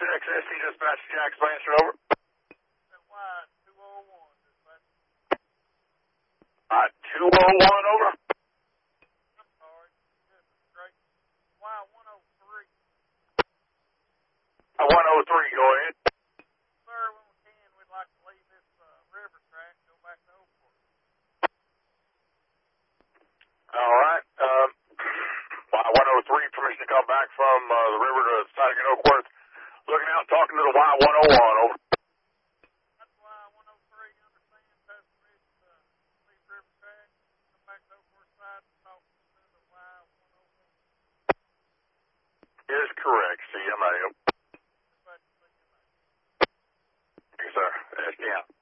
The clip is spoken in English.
XST dispatch Jack's Lancer, over. Y201, dispatch. 201, over. I'm sorry. This is great. Y103. 103, go ahead. Sir, when we can, we'd like to leave this river track, go back to Oakport. All right. Y103, permission to come back from the river to Siding and Oakworth. Looking out, talking to the Y101, over. That's Y103, understand, pass the ridge, leave river track, come back to Oakport side, talk to the Y101. Is correct, CMA. Dispatch, CMA. Yes, sir. SDM.